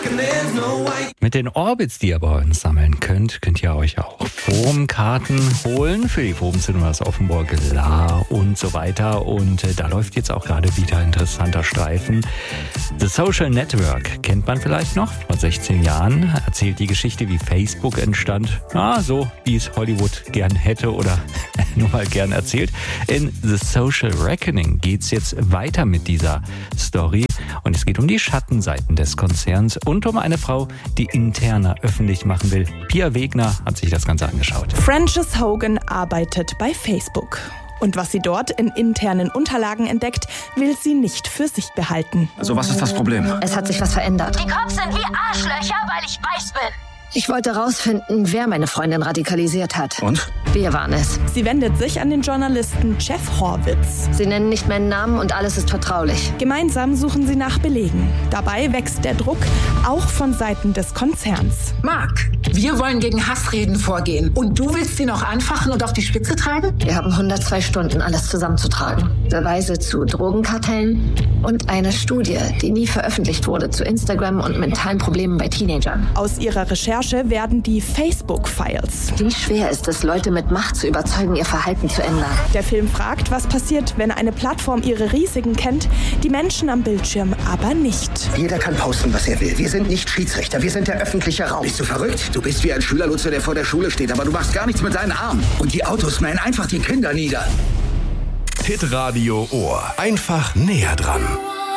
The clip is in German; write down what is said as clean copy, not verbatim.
Mit den Orbits, die ihr bei uns sammeln könnt ihr euch auch Forum-Karten holen für die Forum-Cinemas Offenburg, La und so weiter. Und da läuft jetzt auch gerade wieder ein interessanter Streifen. The Social Network kennt man vielleicht noch. Vor 16 Jahren erzählt die Geschichte, wie Facebook entstand. So wie es Hollywood gern hätte oder nur mal gern erzählt. In The Social Reckoning geht's jetzt weiter mit dieser Story. Und es geht um die Schattenseiten des Konzerns und um eine Frau, die Interna öffentlich machen will. Pia Wegner hat sich das Ganze angeschaut. Frances Hogan arbeitet bei Facebook. Und was sie dort in internen Unterlagen entdeckt, will sie nicht für sich behalten. Also was ist das Problem? Es hat sich was verändert. Die Cops sind wie Arschlöcher, weil ich weiß bin. Ich wollte rausfinden, wer meine Freundin radikalisiert hat. Und? Wir waren es. Sie wendet sich an den Journalisten Jeff Horwitz. Sie nennen nicht meinen Namen und alles ist vertraulich. Gemeinsam suchen sie nach Belegen. Dabei wächst der Druck, auch von Seiten des Konzerns. Mark, wir wollen gegen Hassreden vorgehen. Und du willst sie noch anfachen und auf die Spitze treiben? Wir haben 102 Stunden, alles zusammenzutragen. Beweise zu Drogenkartellen und eine Studie, die nie veröffentlicht wurde, zu Instagram und mentalen Problemen bei Teenagern. Aus ihrer Recherche werden die Facebook-Files. Wie schwer ist es, Leute mit Macht zu überzeugen, ihr Verhalten zu ändern? Der Film fragt, was passiert, wenn eine Plattform ihre Risiken kennt, die Menschen am Bildschirm aber nicht. Jeder kann posten, was er will. Wir sind nicht Schiedsrichter, wir sind der öffentliche Raum. Bist du verrückt? Du bist wie ein Schülerlotse, der vor der Schule steht, aber du machst gar nichts mit seinen Armen. Und die Autos mähen einfach die Kinder nieder. Hitradio Ohr. Einfach näher dran.